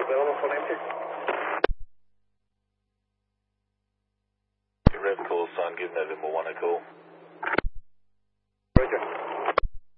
available for empty. Red call, son, give November 1 a call.